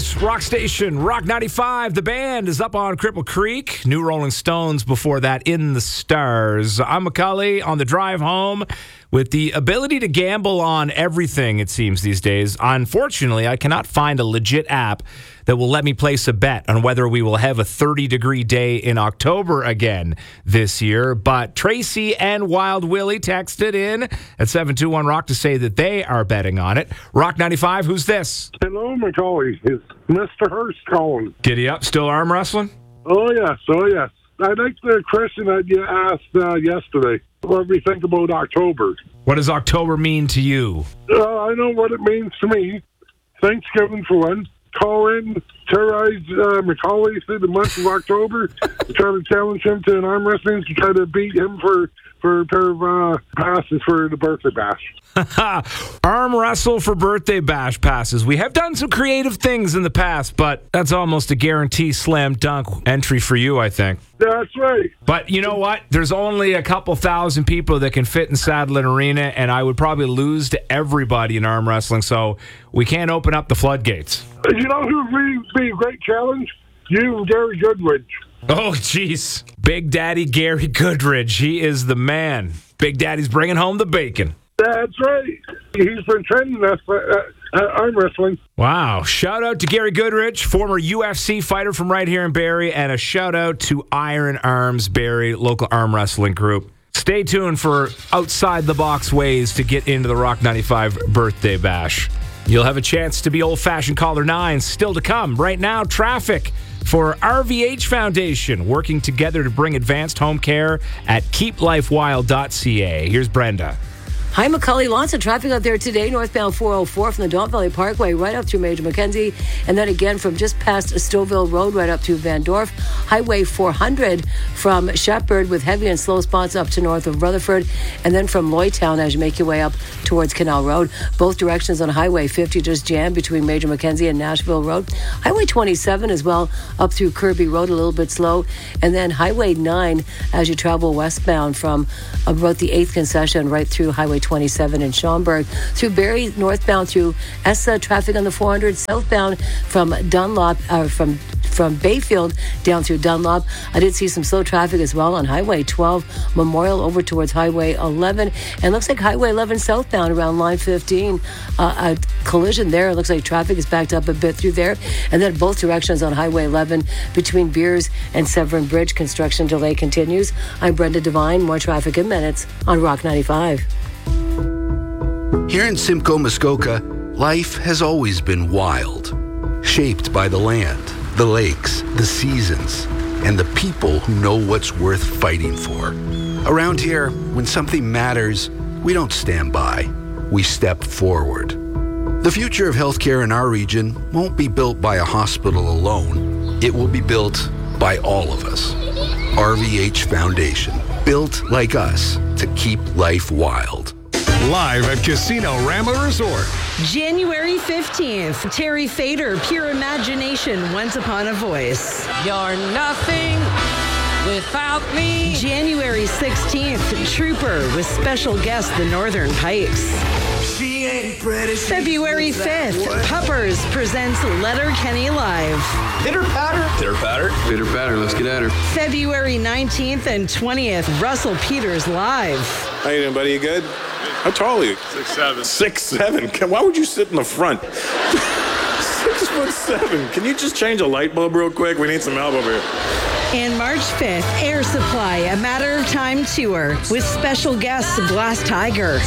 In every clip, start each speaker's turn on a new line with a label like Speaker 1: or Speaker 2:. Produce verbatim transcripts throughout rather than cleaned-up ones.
Speaker 1: Rock Station, Rock ninety-five. The band is up on Cripple Creek. New Rolling Stones before that, In the Stars. I'm Macaulay on the drive home with the ability to gamble on everything, it seems, these days. Unfortunately, I cannot find a legit app that will let me place a bet on whether we will have a thirty-degree day in October again this year. But Tracy and Wild Willie texted in at seven two one Rock to say that they are betting on it. Rock ninety-five, who's this?
Speaker 2: Hello, Macaulay. It's Mister Hurst calling.
Speaker 1: Giddy up, still arm wrestling?
Speaker 2: Oh, yes. Oh, yes. I like the question that you asked uh, yesterday. What do we think about October?
Speaker 1: What does October mean to you?
Speaker 2: Uh, I know what it means to me. Thanksgiving for one. Call in, terrorize uh, Macaulay through the month of October, try to challenge him to an arm wrestling to try to beat him for, for a pair of uh, passes for the birthday bash.
Speaker 1: Arm wrestle for birthday bash passes. We have done some creative things in the past, but that's almost a guarantee slam dunk entry for you, I think.
Speaker 2: That's right.
Speaker 1: But you know what? There's only a couple thousand people that can fit in Sadlin Arena, and I would probably lose to everybody in arm wrestling, so we can't open up the floodgates.
Speaker 2: You know who would really be a great challenge? You and Gary Goodridge.
Speaker 1: Oh, jeez. Big Daddy Gary Goodridge. He is the man. Big Daddy's bringing home the bacon.
Speaker 2: That's right. He's been training us for uh, uh, arm wrestling.
Speaker 1: Wow. Shout out to Gary Goodridge, former U F C fighter from right here in Barrie, and a shout out to Iron Arms Barrie, local arm wrestling group. Stay tuned for outside-the-box ways to get into the Rock ninety-five birthday bash. You'll have a chance to be old-fashioned caller nine still to come. Right now, traffic for R V H Foundation, working together to bring advanced home care at keep life wild dot c a. Here's Brenda.
Speaker 3: Hi, Macaulay. Lots of traffic out there today. Northbound four oh four from the Don Valley Parkway right up through Major Mackenzie. And then again from just past Stouffville Road right up to Van Dorf. Highway four hundred from Shepherd with heavy and slow spots up to north of Rutherford. And then from Lloydtown as you make your way up towards Canal Road. Both directions on Highway fifty just jammed between Major Mackenzie and Nashville Road. Highway twenty-seven as well up through Kirby Road, a little bit slow. And then Highway nine as you travel westbound from about the eighth concession right through Highway twenty-seven in Schaumburg. Through Barrie, northbound through Essa, traffic on the four hundred, southbound from Dunlop, uh, from from Bayfield down through Dunlop. I did see some slow traffic as well on Highway twelve, Memorial over towards Highway eleven, and looks like Highway eleven southbound around line fifteen. Uh, a collision there. It looks like traffic is backed up a bit through there. And then both directions on Highway eleven between Beers and Severn Bridge. Construction delay continues. I'm Brenda Devine. More traffic in minutes on Rock ninety-five.
Speaker 4: Here in Simcoe, Muskoka, life has always been wild, shaped by the land, the lakes, the seasons, and the people who know what's worth fighting for. Around here, when something matters, we don't stand by, we step forward. The future of healthcare in our region won't be built by a hospital alone. It will be built by all of us. R V H Foundation, built like us to keep life wild.
Speaker 5: Live at Casino Rama Resort.
Speaker 6: January fifteenth, Terry Fader, Pure Imagination, Once Upon a Voice.
Speaker 7: You're nothing without me.
Speaker 6: January sixteenth, Trooper with special guest, the Northern Pikes.
Speaker 7: She ain't pretty.
Speaker 6: February fifth, Puppers presents Letterkenny Live.
Speaker 8: Pitter patter. Pitter patter. Pitter patter. Let's get at her.
Speaker 6: February nineteenth and twentieth, Russell Peters Live.
Speaker 9: How you doing, buddy? You good? How tall are you?
Speaker 10: Six seven.
Speaker 9: Six seven. Why would you sit in the front? Six foot seven. Can you just change a light bulb real quick? We need some help over here.
Speaker 6: And March fifth, Air Supply, A Matter of Time tour with special guests Glass Tiger.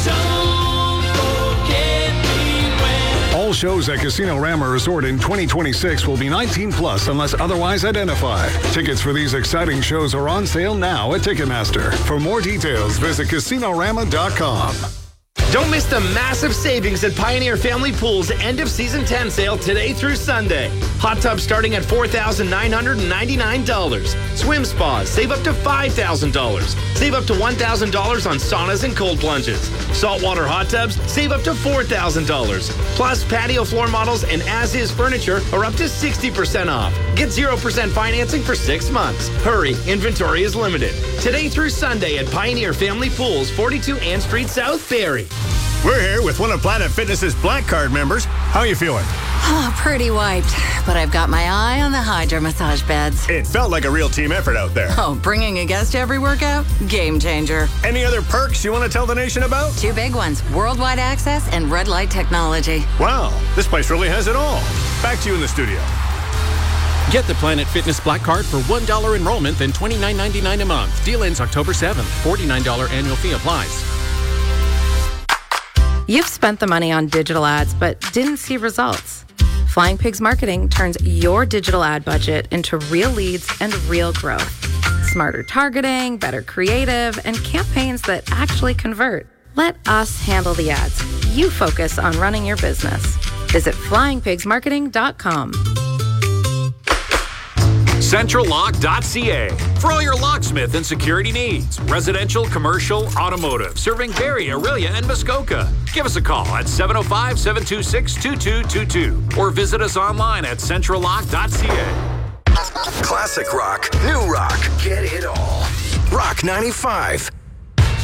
Speaker 5: All shows at Casino Rama Resort in twenty twenty-six will be nineteen plus unless otherwise identified. Tickets for these exciting shows are on sale now at Ticketmaster. For more details, visit casino rama dot com.
Speaker 11: Don't miss the massive savings at Pioneer Family Pool's end of season ten sale today through Sunday. Hot tubs starting at four thousand nine hundred ninety-nine dollars. Swim spas save up to five thousand dollars. Save up to one thousand dollars on saunas and cold plunges. Saltwater hot tubs save up to four thousand dollars. Plus patio floor models and as-is furniture are up to sixty percent off. Get zero percent financing for six months. Hurry, inventory is limited. Today through Sunday at Pioneer Family Pools, forty-two Ann Street South, Barrie.
Speaker 12: We're here with one of Planet Fitness's Black Card members. How are you feeling?
Speaker 10: Oh, pretty wiped, but I've got my eye on the Hydra massage beds.
Speaker 12: It felt like a real team effort out there.
Speaker 10: Oh, bringing a guest to every workout? Game changer.
Speaker 12: Any other perks you want to tell the nation about?
Speaker 10: Two big ones, worldwide access and red light technology.
Speaker 12: Wow, this place really has it all. Back to you in the studio.
Speaker 13: Get the Planet Fitness Black Card for one dollar enrollment and twenty-nine ninety-nine a month. Deal ends October seventh. forty-nine dollars annual fee applies.
Speaker 14: You've spent the money on digital ads but didn't see results. Flying Pigs Marketing turns your digital ad budget into real leads and real growth. Smarter targeting, better creative, and campaigns that actually convert. Let us handle the ads. You focus on running your business. Visit flying pigs marketing dot com.
Speaker 15: Central Lock dot C A for all your locksmith and security needs. Residential, commercial, automotive. Serving Barrie, Aurelia, and Muskoka. Give us a call at seven oh five, seven two six, two two two two or visit us online at Central Lock dot C A.
Speaker 16: Classic rock, new rock, get it all. Rock ninety-five.